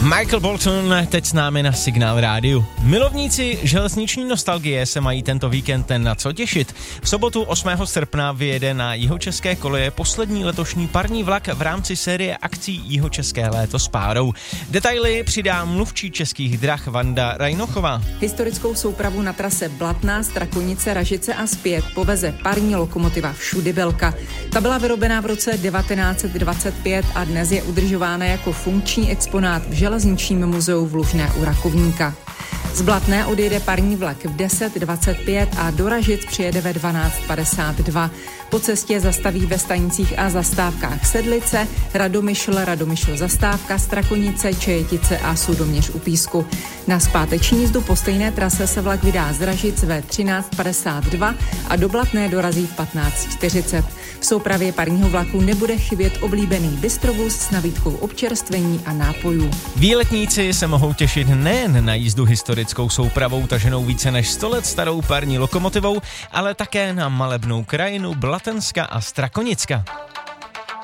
Michael Bolton teď s námi na Signál rádiu. Milovníci železniční nostalgie se mají tento víkend na co těšit. V sobotu 8. srpna vyjede na jihočeské koleje poslední letošní parní vlak v rámci série akcí Jihočeské léto s párou. Detaily přidá mluvčí Českých drah Vanda Rajnochová. Historickou soupravu na trase Blatná, Strakonice, Ražice a zpět poveze parní lokomotiva Všudyvelka. Ta byla vyrobená v roce 1925 a dnes je udržována jako funkční exponát v Železničním muzeu v Lužné u Rakovníka. Z Blatné odjede parní vlak v 10:25 a do Ražic přijede ve 12:52. Po cestě zastaví ve stanicích a zastávkách Sedlice, Radomyšl zastávka, Strakonice, Čejetice a Sudoměř u Písku. Na zpáteční jízdu po stejné trase se vlak vydá z Ražic ve 13:52 a do Blatné dorazí v 15:40. V soupravě parního vlaku nebude chybět oblíbený bistrovůz s nabídkou občerstvení a nápojů. Výletníci se mohou těšit nejen na jízdu historickou soupravou taženou více než 100 let starou parní lokomotivou, ale také na malebnou krajinu Blatenska a Strakonicka.